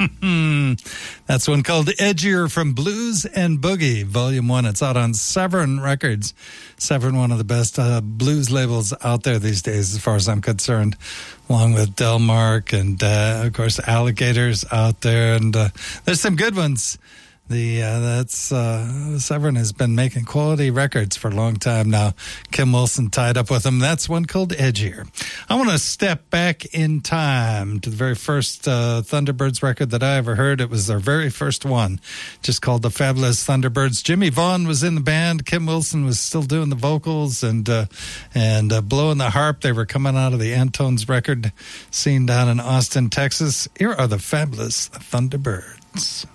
That's one called Edgier from Blues and Boogie, Volume 1. It's out on Severn Records. Severn, one of the best blues labels out there these days, as far as I'm concerned, along with Delmark and, of course, Alligators out there. And there's some good ones. Severn has been making quality records for a long time now. Kim Wilson tied up with them. That's one called Edgier. I want to step back in time to the very first Thunderbirds record that I ever heard. It was their very first one, just called The Fabulous Thunderbirds. Jimmy Vaughn was in the band. Kim Wilson was still doing the vocals and blowing the harp. They were coming out of the Antones record scene down in Austin, Texas. Here are the Fabulous Thunderbirds.